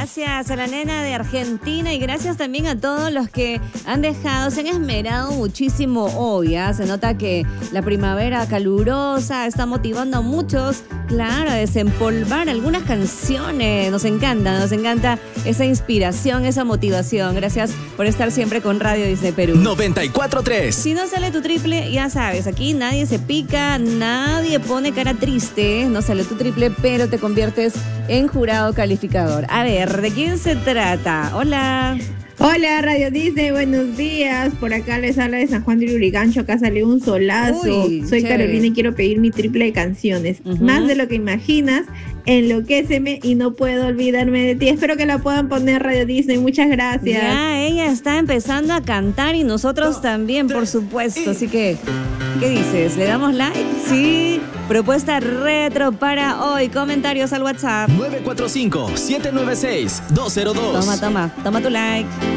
Gracias a la nena de Argentina y gracias también a todos los que han dejado, se han esmerado muchísimo hoy. Se nota que la primavera calurosa está motivando a muchos, claro, a desempolvar algunas canciones. Nos encanta esa inspiración, esa motivación. Gracias por estar siempre con Radio Disney Perú. 94.3. Si no sale tu triple, ya sabes, aquí nadie se pica, nadie pone cara triste. No sale tu triple, pero te conviertes en jurado calificador. A ver, ¿de quién se trata? Hola. Hola, Radio Disney, buenos días. Por acá les habla de San Juan de Lurigancho. Acá salió un solazo. Soy chévere. Carolina y quiero pedir mi triple de canciones. Más de lo que imaginas, Enloquéceme y No Puedo Olvidarme de Ti. Espero que la puedan poner, Radio Disney. Muchas gracias. Ya, ella está empezando a cantar y nosotros también, por supuesto. Así que, ¿qué dices? ¿Le damos like? Sí. Propuesta retro para hoy. Comentarios al WhatsApp. 945-796-202. Toma tu like.